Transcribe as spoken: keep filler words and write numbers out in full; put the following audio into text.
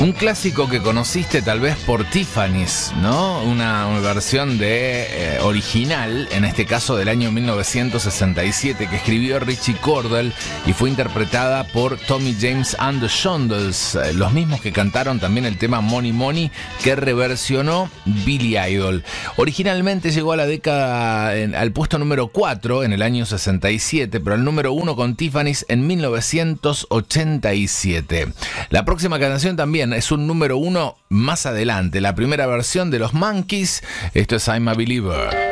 Un clásico que conociste tal vez por Tiffany's, ¿no? Una, una versión de eh, original, en este caso del año mil novecientos sesenta y siete, que escribió Richie Cordell y fue interpretada por Tommy James and the Shondells, eh, los mismos que cantaron también el tema Money Money, que reversionó Billy Idol. Originalmente llegó a la década, en, al puesto número cuatro en el año sesenta y siete, pero al número uno con Tiffany's en mil novecientos ochenta y siete. La próxima canción también es un número uno más adelante, la primera versión de los Monkees. Esto es I'm a Believer.